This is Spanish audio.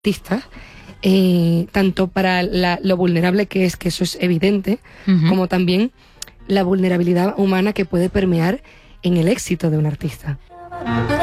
artistas, tanto para lo vulnerable que es, que eso es evidente, como también la vulnerabilidad humana que puede permear en el éxito de un artista.